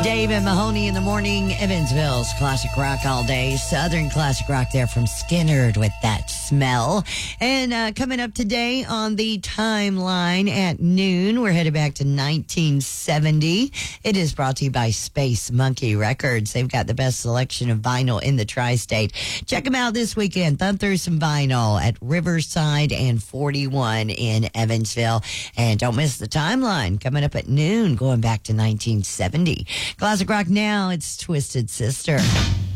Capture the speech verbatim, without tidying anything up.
David Mahoney in the morning, Evansville's classic rock all day. Southern classic rock there from Skinnerd with That Smell. And uh, coming up today on the timeline at noon, we're headed back to nineteen seventy. It is brought to you by Space Monkey Records. They've got the best selection of vinyl in the tri-state. Check them out this weekend. Thumb through some vinyl at Riverside and forty-one in Evansville. And don't miss the timeline coming up at noon, going back to nineteen seventy. Classic rock now, it's Twisted Sister.